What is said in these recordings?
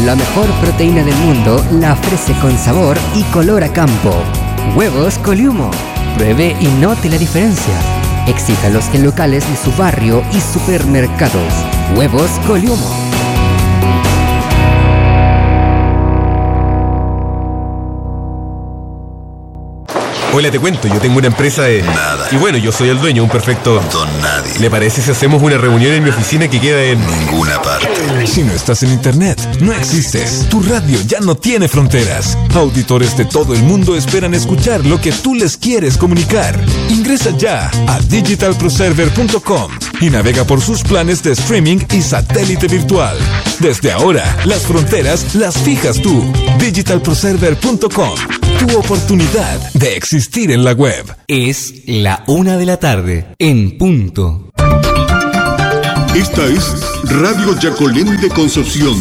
La mejor proteína del mundo la ofrece con sabor y color a campo. Huevos Coliumo. Pruebe y note la diferencia. Exíjalos en locales de su barrio y supermercados. Huevos Coliumo. Hola, te cuento, yo tengo una empresa de... Nada. Y bueno, yo soy el dueño, un perfecto... Don nadie. ¿Le parece si hacemos una reunión en mi oficina que queda en... Ninguna parte. Si no estás en internet, no existes. Tu radio ya no tiene fronteras. Auditores de todo el mundo esperan escuchar lo que tú les quieres comunicar. Ingresa ya a digitalproserver.com y navega por sus planes de streaming y satélite virtual. Desde ahora, las fronteras las fijas tú. digitalproserver.com. Tu oportunidad de existir en la web. Es la 1 de la tarde, en punto. Esta es Radio Yacolén de Concepción.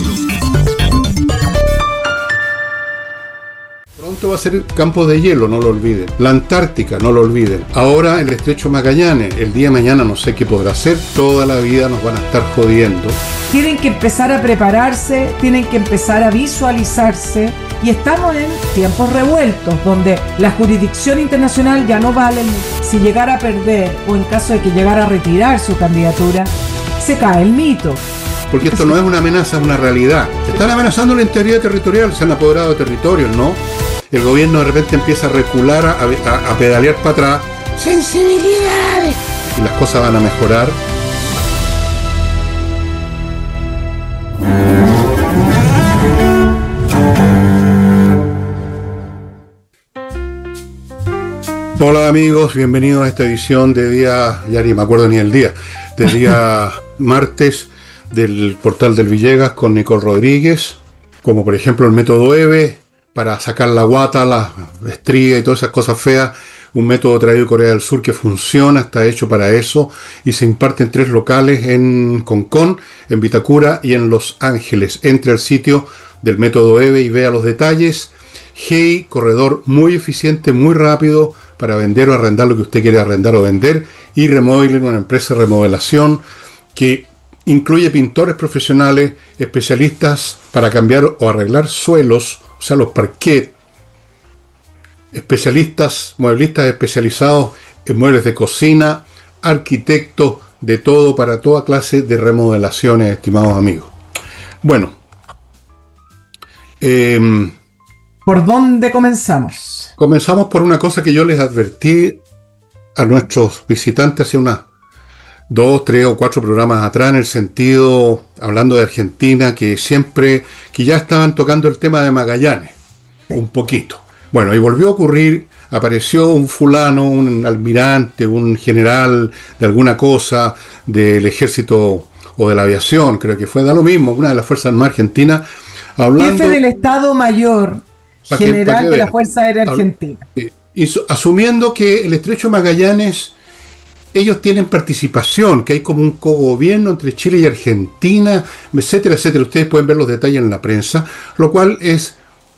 Pronto va a ser campo de hielo, no lo olviden. La Antártica, no lo olviden. Ahora el estrecho Magallanes. El día de mañana no sé qué podrá ser. Toda la vida nos van a estar jodiendo. Tienen que empezar a prepararse, tienen que empezar a visualizarse. Y estamos en tiempos revueltos, donde la jurisdicción internacional ya no vale. Si llegara a perder, o en caso de que llegara a retirar su candidatura, se cae el mito. Porque esto no es una amenaza, es una realidad. Están amenazando la integridad territorial, se han apoderado de territorios, ¿no? El gobierno de repente empieza a recular, a pedalear para atrás. ¡Sensibilidades! Y las cosas van a mejorar. Hola amigos, bienvenidos a esta edición de día, ya ni me acuerdo ni el día, del día martes del Portal del Villegas con Nicole Rodríguez, como por ejemplo el método EVE para sacar la guata, la estría y todas esas cosas feas, un método traído de Corea del Sur que funciona, está hecho para eso y se imparte en 3 locales en Concón, en Vitacura y en Los Ángeles. Entre al sitio del método EVE y vea los detalles. GEI, corredor muy eficiente, muy rápido, para vender o arrendar lo que usted quiere arrendar o vender, y Remodeling, una empresa de remodelación que incluye pintores profesionales, especialistas para cambiar o arreglar suelos, o sea, los parquet, especialistas, mueblistas especializados en muebles de cocina, arquitectos, de todo para toda clase de remodelaciones, estimados amigos. Bueno, ¿por dónde comenzamos? Comenzamos por una cosa que yo les advertí a nuestros visitantes hace unas 2, 3 o 4 programas atrás, en el sentido, hablando de Argentina, que ya estaban tocando el tema de Magallanes, un poquito. Bueno, y volvió a ocurrir, apareció un fulano, un almirante, un general de alguna cosa, del ejército o de la aviación, creo que fue, da lo mismo, una de las Fuerzas Armadas Argentinas, hablando... Jefe del Estado Mayor general de la Fuerza Aérea Argentina. Y asumiendo que el estrecho Magallanes, ellos tienen participación, que hay como un cogobierno entre Chile y Argentina, etcétera, etcétera. Ustedes pueden ver los detalles en la prensa, lo cual es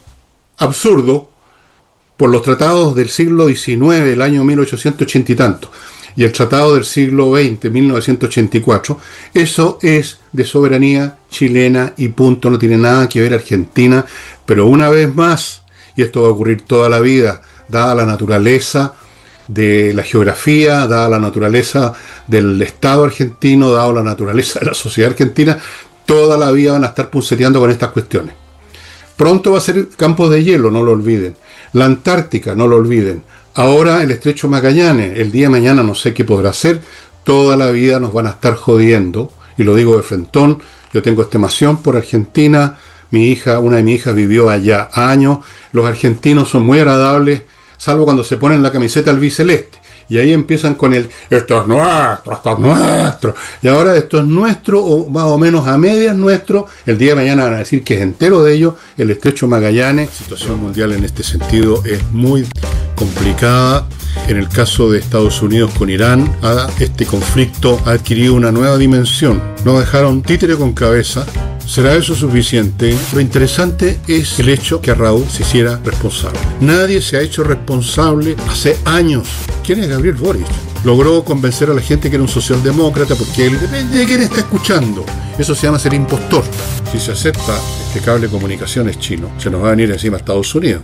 absurdo por los tratados del siglo XIX, el año 1880 y tanto, y el tratado del siglo XX, 1984, eso es de soberanía chilena y punto, no tiene nada que ver Argentina, pero una vez más, y esto va a ocurrir toda la vida, dada la naturaleza de la geografía, dada la naturaleza del Estado argentino, dada la naturaleza de la sociedad argentina, toda la vida van a estar punceteando con estas cuestiones. Pronto va a ser campo de hielo, no lo olviden. La Antártica, no lo olviden. Ahora el estrecho Magallanes, el día de mañana no sé qué podrá ser, toda la vida nos van a estar jodiendo, y lo digo de frentón, yo tengo estimación por Argentina, una de mis hijas vivió allá años, los argentinos son muy agradables, salvo cuando se ponen la camiseta albiceleste, y ahí empiezan con esto es nuestro, y ahora esto es nuestro, o más o menos a medias nuestro, el día de mañana van a decir que es entero de ellos, el estrecho Magallanes. La situación mundial en este sentido es muy complicada. En el caso de Estados Unidos con Irán, este conflicto ha adquirido una nueva dimensión. No dejaron títere con cabeza. ¿Será eso suficiente? Lo interesante es el hecho que Raúl se hiciera responsable. Nadie se ha hecho responsable hace años. ¿Quién es Gabriel Boric? logró convencer a la gente que era un socialdemócrata, porque él depende de quién está escuchando. Eso se llama ser impostor. Si se acepta este cable de comunicaciones chino, se nos va a venir encima a Estados Unidos.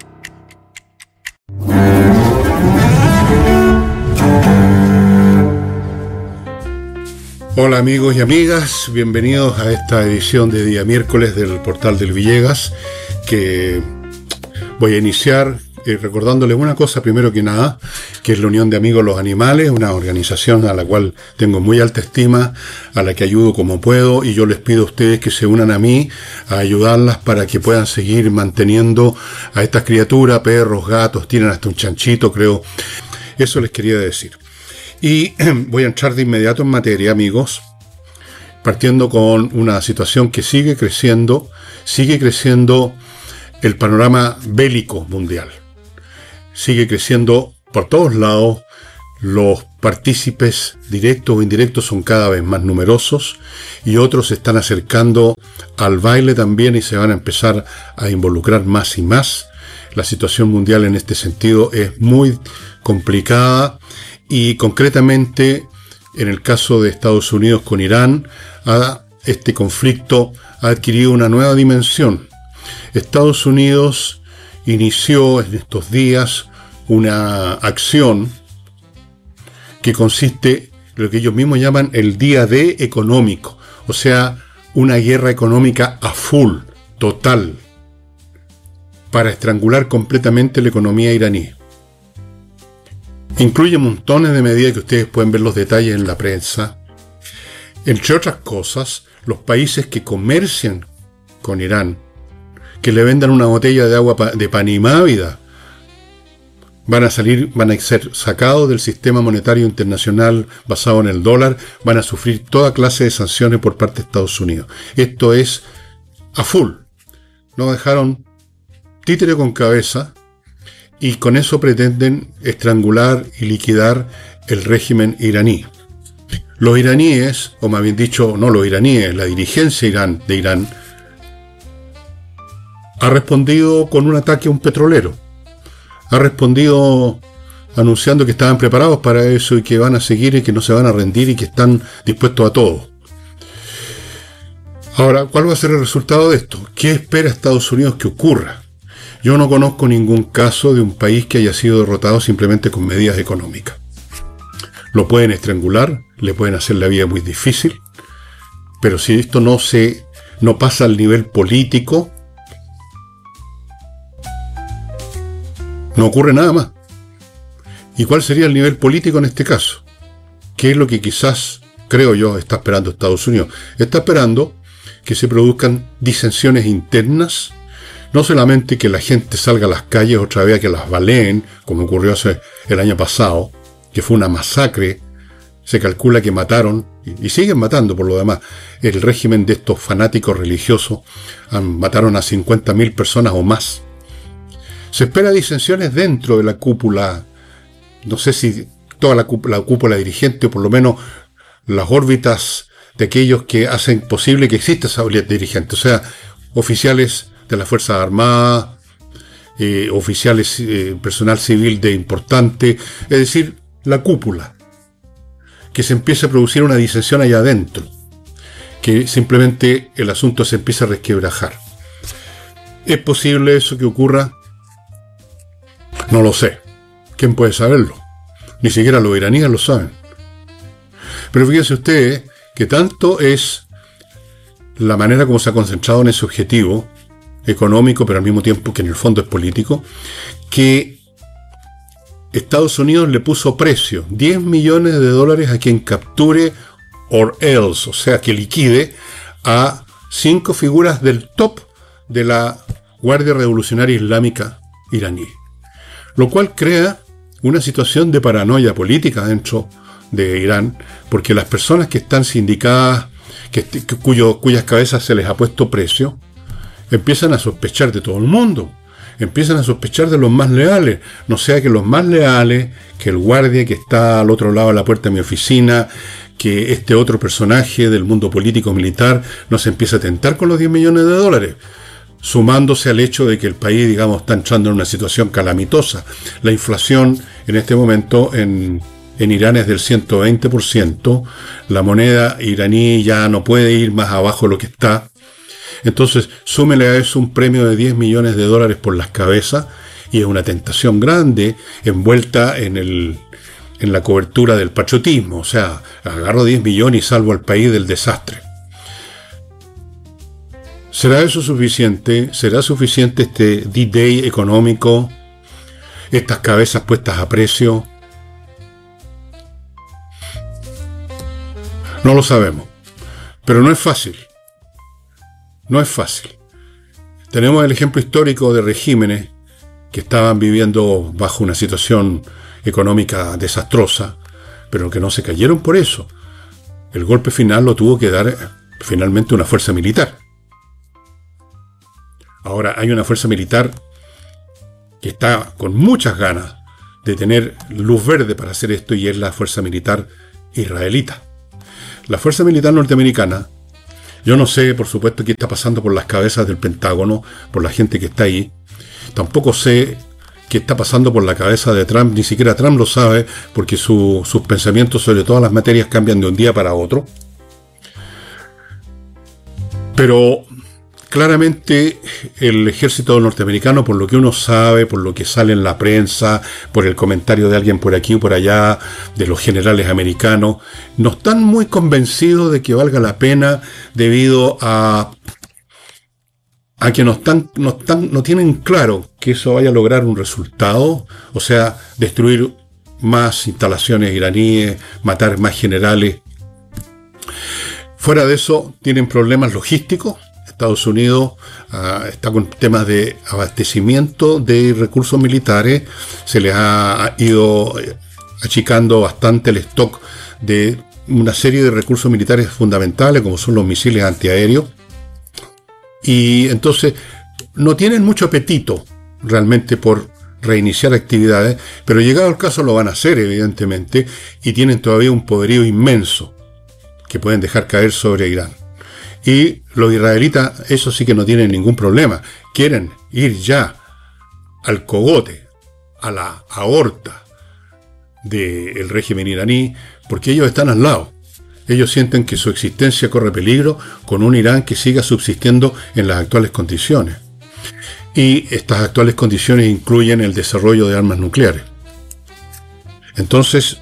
Hola amigos y amigas, bienvenidos a esta edición de día miércoles del Portal del Villegas, que voy a iniciar recordándoles una cosa primero que nada, que es la Unión de Amigos Los Animales, una organización a la cual tengo muy alta estima, a la que ayudo como puedo, y yo les pido a ustedes que se unan a mí a ayudarlas para que puedan seguir manteniendo a estas criaturas, perros, gatos, tienen hasta un chanchito, creo. Eso les quería decir. Y voy a entrar de inmediato en materia, amigos, partiendo con una situación que sigue creciendo el panorama bélico mundial. Sigue creciendo por todos lados, los partícipes directos o indirectos son cada vez más numerosos y otros se están acercando al baile también y se van a empezar a involucrar más y más. La situación mundial en este sentido es muy complicada. Y concretamente, en el caso de Estados Unidos con Irán, este conflicto ha adquirido una nueva dimensión. Estados Unidos inició en estos días una acción que consiste en lo que ellos mismos llaman el día D económico, o sea, una guerra económica a full, total, para estrangular completamente la economía iraní. Incluye montones de medidas que ustedes pueden ver los detalles en la prensa. Entre otras cosas, los países que comercian con Irán, que le vendan una botella de agua de Panimávida, van a ser sacados del sistema monetario internacional basado en el dólar, van a sufrir toda clase de sanciones por parte de Estados Unidos. Esto es a full. No dejaron títere con cabeza. Y con eso pretenden estrangular y liquidar el régimen iraní. Los iraníes, o más bien dicho, no los iraníes, la dirigencia de Irán, ha respondido con un ataque a un petrolero. Ha respondido anunciando que estaban preparados para eso y que van a seguir y que no se van a rendir y que están dispuestos a todo. Ahora, ¿cuál va a ser el resultado de esto? ¿Qué espera Estados Unidos que ocurra? Yo no conozco ningún caso de un país que haya sido derrotado simplemente con medidas económicas. Lo pueden estrangular, le pueden hacer la vida muy difícil, pero si esto no pasa al nivel político, no ocurre nada más. ¿Y cuál sería el nivel político en este caso? ¿Qué es lo que quizás, creo yo, está esperando Estados Unidos? Está esperando que se produzcan disensiones internas. No solamente que la gente salga a las calles otra vez a que las baleen, como ocurrió el año pasado, que fue una masacre. Se calcula que mataron, y siguen matando por lo demás, el régimen de estos fanáticos religiosos, mataron a 50.000 personas o más. Se espera disensiones dentro de la cúpula, no sé si toda la cúpula dirigente, o por lo menos las órbitas de aquellos que hacen posible que exista esa dirigente, o sea, oficiales de las Fuerzas Armadas, oficiales, personal civil de importante, es decir, la cúpula, que se empiece a producir una disensión allá adentro, que simplemente el asunto se empieza a resquebrajar. ¿Es posible eso que ocurra? No lo sé. ¿Quién puede saberlo? Ni siquiera los iraníes lo saben. Pero fíjense ustedes que tanto es la manera como se ha concentrado en ese objetivo económico, pero al mismo tiempo que en el fondo es político, que Estados Unidos le puso precio, $10 millones a quien capture or else, o sea, que liquide a 5 figuras del top de la Guardia Revolucionaria Islámica iraní. Lo cual crea una situación de paranoia política dentro de Irán, porque las personas que están sindicadas, cuyas cabezas se les ha puesto precio, empiezan a sospechar de todo el mundo, empiezan a sospechar de los más leales, no sea que los más leales, que el guardia que está al otro lado de la puerta de mi oficina, que este otro personaje del mundo político militar nos empiece a tentar con los $10 millones, sumándose al hecho de que el país, digamos, está entrando en una situación calamitosa. La inflación en este momento en en Irán es del 120%, la moneda iraní ya no puede ir más abajo de lo que está. Entonces, súmele a eso un premio de $10 millones por las cabezas, y es una tentación grande envuelta en la cobertura del patriotismo. O sea, agarro 10 millones y salvo al país del desastre. ¿Será eso suficiente? ¿Será suficiente este D-Day económico? ¿Estas cabezas puestas a precio? No lo sabemos. Pero no es fácil. No es fácil. Tenemos el ejemplo histórico de regímenes que estaban viviendo bajo una situación económica desastrosa, pero que no se cayeron por eso. El golpe final lo tuvo que dar finalmente una fuerza militar. Ahora hay una fuerza militar que está con muchas ganas de tener luz verde para hacer esto, y es la fuerza militar israelita. La fuerza militar norteamericana, yo no sé, por supuesto, qué está pasando por las cabezas del Pentágono, por la gente que está ahí. Tampoco sé qué está pasando por la cabeza de Trump, ni siquiera Trump lo sabe, porque sus pensamientos sobre todas las materias cambian de un día para otro. Pero claramente el ejército norteamericano, por lo que uno sabe, por lo que sale en la prensa, por el comentario de alguien por aquí o por allá, de los generales americanos, no están muy convencidos de que valga la pena, debido a que no tienen claro que eso vaya a lograr un resultado, o sea, destruir más instalaciones iraníes, matar más generales. Fuera de eso, tienen problemas logísticos. Estados Unidos está con temas de abastecimiento de recursos militares. Se les ha ido achicando bastante el stock de una serie de recursos militares fundamentales, como son los misiles antiaéreos. Y entonces no tienen mucho apetito realmente por reiniciar actividades, pero llegado el caso lo van a hacer, evidentemente, y tienen todavía un poderío inmenso que pueden dejar caer sobre Irán. Y los israelitas, eso sí que no tienen ningún problema. Quieren ir ya al cogote, a la aorta del régimen iraní, porque ellos están al lado. Ellos sienten que su existencia corre peligro con un Irán que siga subsistiendo en las actuales condiciones. Y estas actuales condiciones incluyen el desarrollo de armas nucleares. Entonces,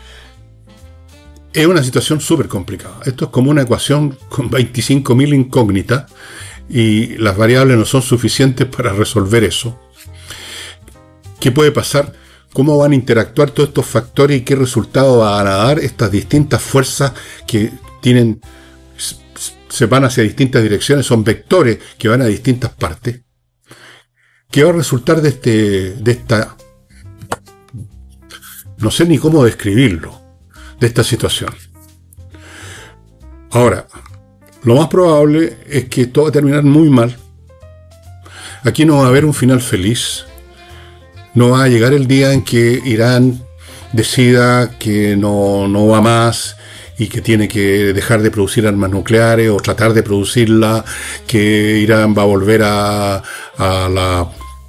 es una situación súper complicada. Esto es como una ecuación con 25.000 incógnitas, y las variables no son suficientes para resolver eso. ¿Qué puede pasar? ¿Cómo van a interactuar todos estos factores y qué resultado van a dar estas distintas fuerzas que se van hacia distintas direcciones? Son vectores que van a distintas partes. ¿Qué va a resultar de esta? No sé ni cómo describirlo, de esta situación. Ahora, lo más probable es que todo va a terminar muy mal. Aquí no va a haber un final feliz. No va a llegar el día en que Irán decida que no va más y que tiene que dejar de producir armas nucleares o tratar de producirlas, que Irán va a volver a la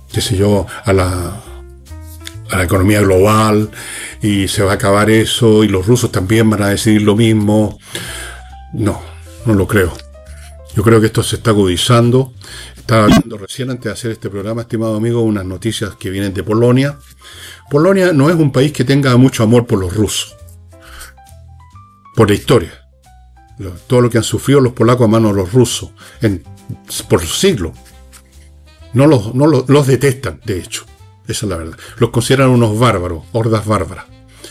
economía global y se va a acabar eso, y los rusos también van a decidir lo mismo. No lo creo. Yo creo que esto se está agudizando. Estaba viendo recién, antes de hacer este programa, estimado amigo, unas noticias que vienen de Polonia. Polonia no es un país que tenga mucho amor por los rusos, por la historia. Todo lo que han sufrido los polacos a manos de los rusos por siglos. No los detestan, de hecho. Esa es la verdad. Los consideran unos bárbaros, hordas bárbaras.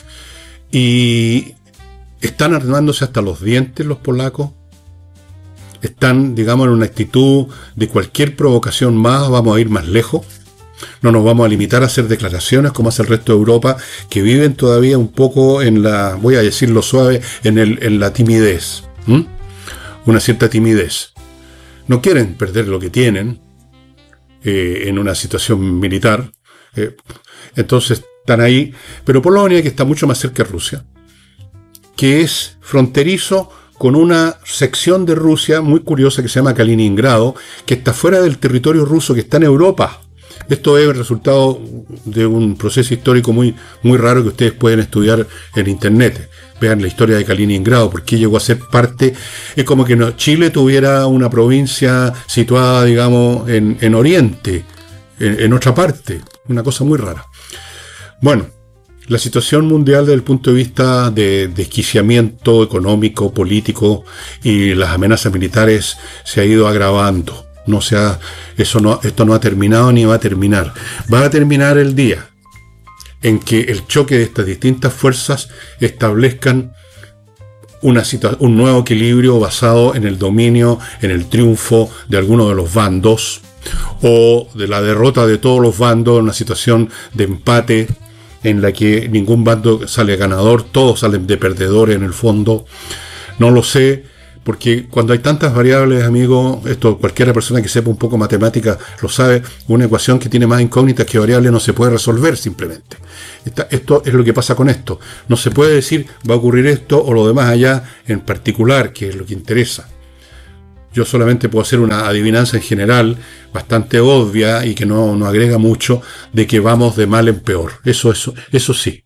Y están armándose hasta los dientes los polacos. Están, digamos, en una actitud de cualquier provocación más, vamos a ir más lejos. No nos vamos a limitar a hacer declaraciones como hace el resto de Europa, que viven todavía un poco en la, voy a decirlo suave, en la timidez. Una cierta timidez. No quieren perder lo que tienen en una situación militar. Entonces están ahí. Pero Polonia, que está mucho más cerca de Rusia, que es fronterizo con una sección de Rusia muy curiosa que se llama Kaliningrado, que está fuera del territorio ruso, que está en Europa. Esto es el resultado de un proceso histórico muy, muy raro que ustedes pueden estudiar en internet. Vean la historia de Kaliningrado, porque llegó a ser parte. Es como que Chile tuviera una provincia situada, digamos, en Oriente, en otra parte. Una cosa muy rara. Bueno, la situación mundial desde el punto de vista de desquiciamiento económico, político y las amenazas militares se ha ido agravando. Esto no ha terminado ni va a terminar. Va a terminar el día en que el choque de estas distintas fuerzas establezcan un nuevo equilibrio basado en el dominio, en el triunfo de alguno de los bandos, o de la derrota de todos los bandos, en una situación de empate en la que ningún bando sale ganador, todos salen de perdedores en el fondo. No lo sé, porque cuando hay tantas variables, amigo, esto cualquiera persona que sepa un poco matemática lo sabe, una ecuación que tiene más incógnitas que variables no se puede resolver simplemente. Esto es lo que pasa con esto. No se puede decir va a ocurrir esto o lo demás allá en particular, que es lo que interesa. Yo solamente puedo hacer una adivinanza en general, bastante obvia y que no agrega mucho, de que vamos de mal en peor. Eso sí.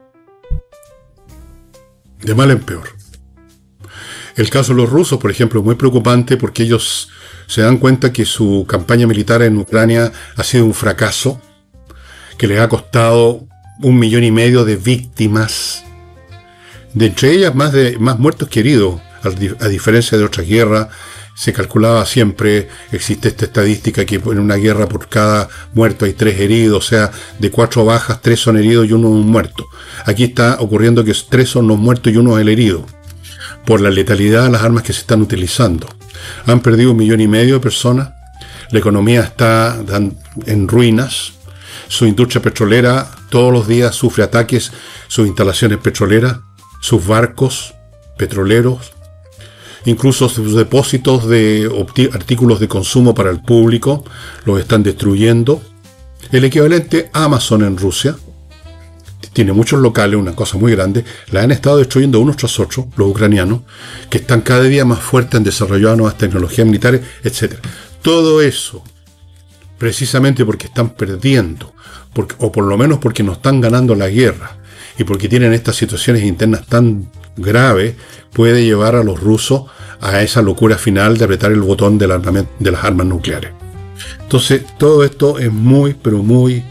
De mal en peor. El caso de los rusos, por ejemplo, es muy preocupante porque ellos se dan cuenta que su campaña militar en Ucrania ha sido un fracaso, que les ha costado 1,5 millones de víctimas, de entre ellas más muertos que heridos, a diferencia de otras guerras. Se calculaba siempre, existe esta estadística que en una guerra por cada muerto hay 3 heridos, o sea, de 4 bajas, 3 son heridos y 1 un muerto. Aquí está ocurriendo que 3 son los muertos y 1 es el herido, por la letalidad de las armas que se están utilizando. Han perdido 1,5 millones de personas, la economía está en ruinas, su industria petrolera todos los días sufre ataques, sus instalaciones petroleras, sus barcos petroleros, incluso sus depósitos de artículos de consumo para el público, los están destruyendo. El equivalente a Amazon en Rusia, tiene muchos locales, una cosa muy grande, la han estado destruyendo unos tras otros, los ucranianos, que están cada día más fuertes en desarrollar nuevas tecnologías militares, etc. Todo eso, precisamente porque están perdiendo, o por lo menos porque no están ganando la guerra, y porque tienen estas situaciones internas tan graves, puede llevar a los rusos a esa locura final de apretar el botón del armamento, de las armas nucleares. Entonces, todo esto es muy, pero muy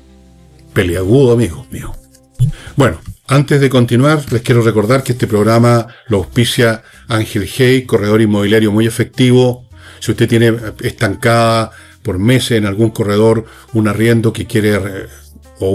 peliagudo, amigos míos. Bueno, antes de continuar, les quiero recordar que este programa lo auspicia Ángel Hey, corredor inmobiliario muy efectivo. Si usted tiene estancada por meses en algún corredor un arriendo que quiere o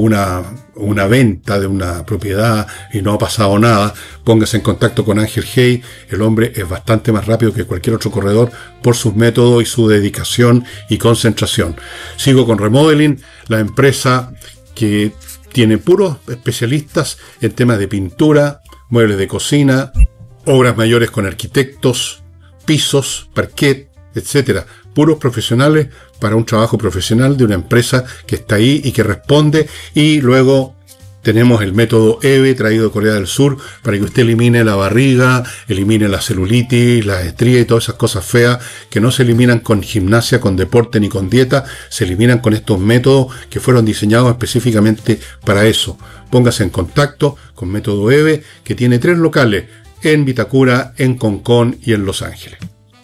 una venta de una propiedad y no ha pasado nada, póngase en contacto con Ángel Hey. El hombre es bastante más rápido que cualquier otro corredor por sus métodos y su dedicación y concentración. Sigo con Remodeling, la empresa que tiene puros especialistas en temas de pintura, muebles de cocina, obras mayores con arquitectos, pisos, parquet, etcétera. Puros profesionales para un trabajo profesional de una empresa que está ahí y que responde. Y luego tenemos el método EVE traído de Corea del Sur para que usted elimine la barriga, elimine la celulitis, las estrías y todas esas cosas feas que no se eliminan con gimnasia, con deporte ni con dieta, se eliminan con estos métodos que fueron diseñados específicamente para eso. Póngase en contacto con Método EVE, que tiene 3 locales en Vitacura, en Concón y en Los Ángeles.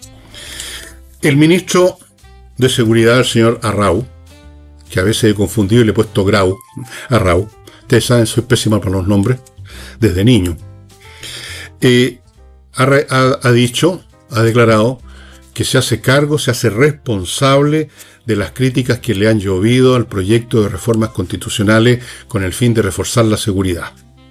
El ministro de Seguridad, el señor Arrau, que a veces he confundido y le he puesto Grau, Arrau, ustedes saben, soy pésimo para los nombres, desde niño, ha declarado que se hace cargo, se hace responsable de las críticas que le han llovido al proyecto de reformas constitucionales con el fin de reforzar la seguridad.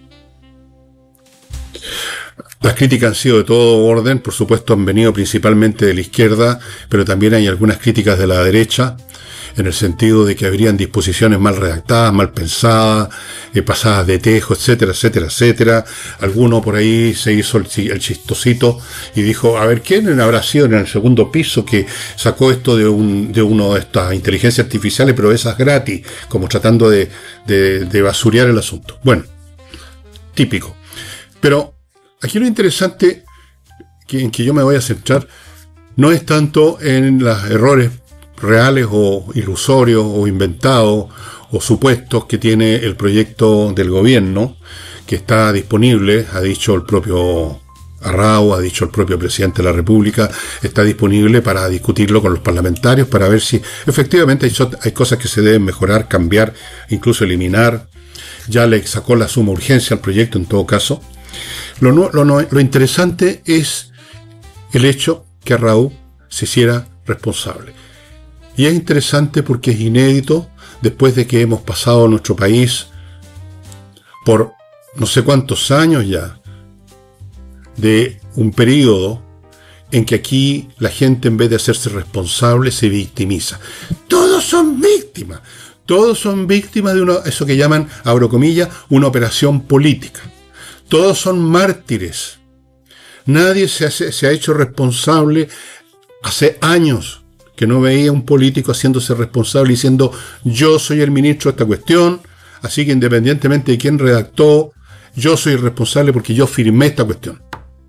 Las críticas han sido de todo orden, por supuesto han venido principalmente de la izquierda, pero también hay algunas críticas de la derecha, en el sentido de que habrían disposiciones mal redactadas, mal pensadas, pasadas de tejo, etcétera, etcétera, etcétera. Alguno por ahí se hizo el chistosito y dijo, a ver, ¿quién habrá sido en el segundo piso que sacó esto de uno de estas inteligencias artificiales, pero esas gratis, como tratando de basurear el asunto? Bueno, típico. Pero aquí lo interesante en que yo me voy a centrar no es tanto en los errores reales o ilusorios o inventados o supuestos que tiene el proyecto del gobierno, que está disponible, ha dicho el propio Arrau, ha dicho el propio presidente de la República, está disponible para discutirlo con los parlamentarios, para ver si efectivamente hay cosas que se deben mejorar, cambiar, incluso eliminar. Ya le sacó la suma urgencia al proyecto en todo caso. Lo interesante es el hecho que Arrau se hiciera responsable. Y es interesante porque es inédito después de que hemos pasado en nuestro país por no sé cuántos años ya de un periodo en que aquí la gente, en vez de hacerse responsable, se victimiza. Todos son víctimas de eso que llaman, abro comillas, una operación política. Todos son mártires. Nadie se ha hecho responsable. Hace años que no veía un político haciéndose responsable diciendo: yo soy el ministro de esta cuestión, así que independientemente de quién redactó, yo soy responsable porque yo firmé esta cuestión.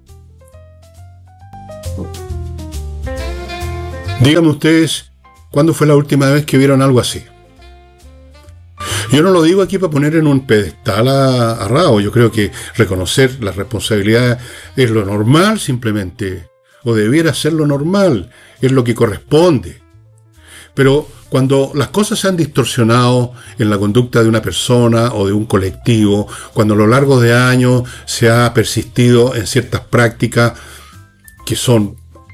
Díganme ustedes, ¿cuándo fue la última vez que vieron algo así? Yo no lo digo aquí para poner en un pedestal a Arrau. Yo creo que reconocer las responsabilidades es lo normal simplemente, o debiera ser lo normal, es lo que corresponde. Pero cuando las cosas se han distorsionado en la conducta de una persona o de un colectivo, cuando a lo largo de años se ha persistido en ciertas prácticas que son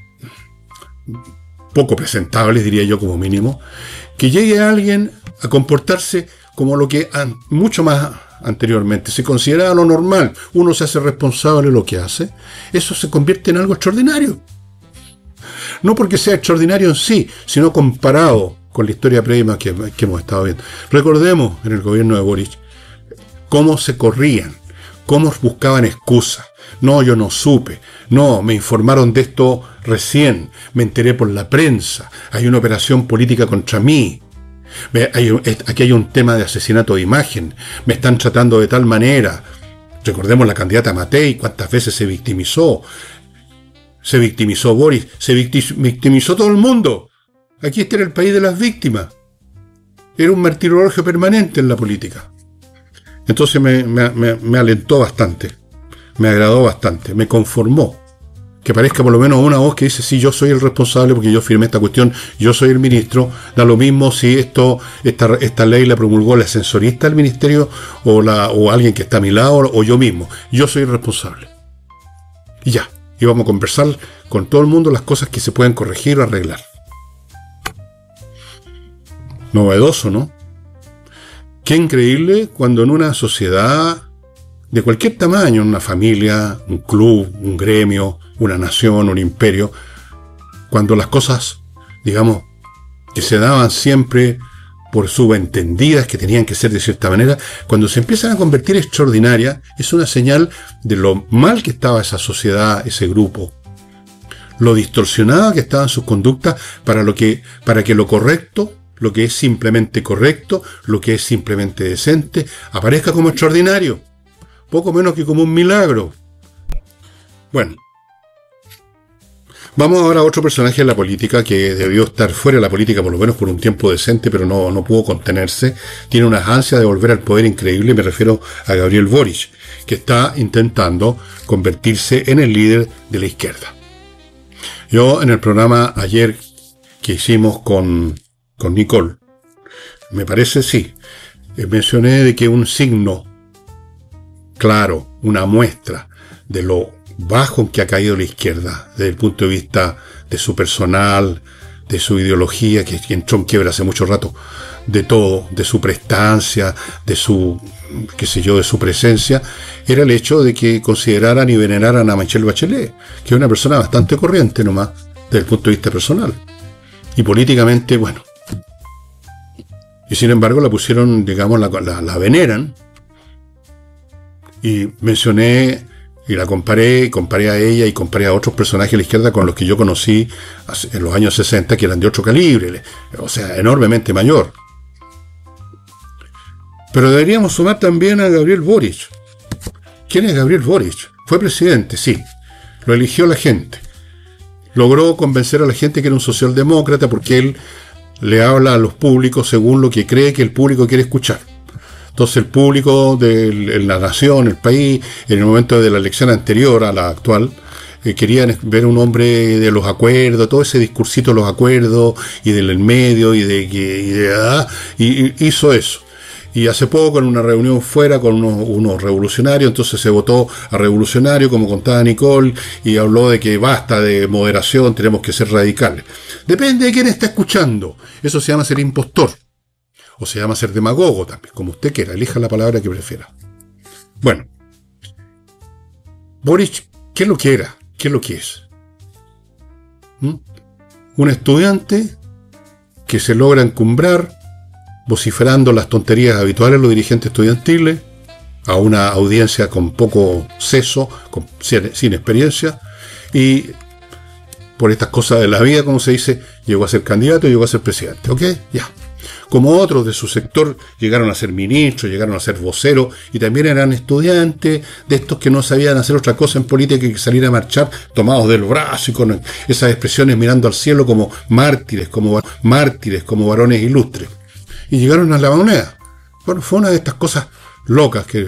poco presentables, diría yo como mínimo, que llegue alguien a comportarse como lo que mucho más anteriormente se consideraba lo normal, uno se hace responsable de lo que hace, eso se convierte en algo extraordinario. No porque sea extraordinario en sí, sino comparado con la historia previa que hemos estado viendo. Recordemos en el gobierno de Boric cómo se corrían, cómo buscaban excusas. No, yo no supe. No, me informaron de esto recién. Me enteré por la prensa. Hay una operación política contra mí. Aquí hay un tema de asesinato de imagen. Me están tratando de tal manera. Recordemos la candidata Matei, cuántas veces se victimizó. Se victimizó Boris, se victimizó todo el mundo. Aquí este era el país de las víctimas. Era un martirologio permanente en la política. Entonces me alentó bastante, me agradó bastante, me conformó. Que parezca por lo menos una voz que dice: sí, yo soy el responsable porque yo firmé esta cuestión, yo soy el ministro. Da lo mismo si esta ley la promulgó la ascensorista del ministerio o alguien que está a mi lado o yo mismo. Yo soy el responsable. Y ya. Y vamos a conversar con todo el mundo las cosas que se pueden corregir o arreglar. Novedoso, ¿no? Qué increíble cuando en una sociedad de cualquier tamaño, una familia, un club, un gremio, una nación, un imperio, cuando las cosas, digamos, que se daban siempre por subentendidas, que tenían que ser de cierta manera, cuando se empiezan a convertir extraordinarias, es una señal de lo mal que estaba esa sociedad, ese grupo, lo distorsionada que estaban sus conductas para que lo correcto, lo que es simplemente correcto, lo que es simplemente decente, aparezca como extraordinario, poco menos que como un milagro. Bueno, vamos ahora a otro personaje de la política que debió estar fuera de la política por lo menos por un tiempo decente, pero no pudo contenerse. Tiene unas ansias de volver al poder increíble. Me refiero a Gabriel Boric, que está intentando convertirse en el líder de la izquierda. Yo en el programa ayer que hicimos con Nicole, me parece sí, mencioné de que un signo claro, una muestra de lo bajo en que ha caído la izquierda desde el punto de vista de su personal, de su ideología, que entró en quiebra hace mucho rato, de todo, de su prestancia, de su, de su presencia, era el hecho de que consideraran y veneraran a Michelle Bachelet, que es una persona bastante corriente nomás, desde el punto de vista personal. Y políticamente, bueno. Y sin embargo la pusieron, digamos, la veneran. Y mencioné y la comparé a ella y comparé a otros personajes de la izquierda con los que yo conocí en los años 60, que eran de otro calibre, o sea, enormemente mayor. Pero deberíamos sumar también a Gabriel Boric. ¿Quién es Gabriel Boric? Fue presidente, sí. Lo eligió la gente. Logró convencer a la gente que era un socialdemócrata porque él le habla a los públicos según lo que cree que el público quiere escuchar. Entonces el público de la nación, el país, en el momento de la elección anterior a la actual, querían ver un hombre de los acuerdos, todo ese discursito de los acuerdos y del medio y hizo eso. Y hace poco en una reunión fuera con unos revolucionarios, entonces se votó a revolucionario, como contaba Nicole, y habló de que basta de moderación, tenemos que ser radicales. Depende de quién está escuchando. Eso se llama ser impostor. O se llama ser demagogo también, como usted quiera, elija la palabra que prefiera. Bueno, Boric, ¿qué es lo que era? ¿Qué es lo que es? Un estudiante que se logra encumbrar vociferando las tonterías habituales de los dirigentes estudiantiles a una audiencia con poco seso, sin experiencia, y por estas cosas de la vida, como se dice, llegó a ser candidato y llegó a ser presidente. ¿Ok? Ya. Como otros de su sector llegaron a ser ministros, llegaron a ser voceros, y también eran estudiantes de estos que no sabían hacer otra cosa en política que salir a marchar tomados del brazo y con esas expresiones mirando al cielo como mártires, como varones ilustres. Y llegaron a la moneda. Bueno, fue una de estas cosas locas que